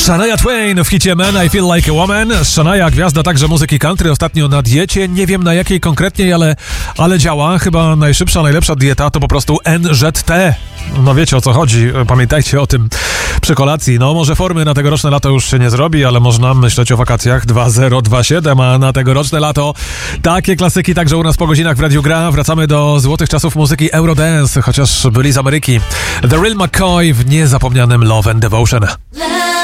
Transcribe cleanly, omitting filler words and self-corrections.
Shania Twain w hicie Man I Feel Like a Woman. Shania, gwiazda także muzyki country, ostatnio na diecie. Nie wiem na jakiej konkretnie, ale działa. Chyba najszybsza, najlepsza dieta to po prostu NZT. No wiecie o co chodzi, pamiętajcie o tym przy kolacji. No może formy na tegoroczne lato już się nie zrobi, ale można myśleć o wakacjach 2027, a na tegoroczne lato takie klasyki także u nas po godzinach w Radiu Gra. Wracamy do złotych czasów muzyki Eurodance, chociaż byli z Ameryki. The Real McCoy w niezapomnianym Love and Devotion.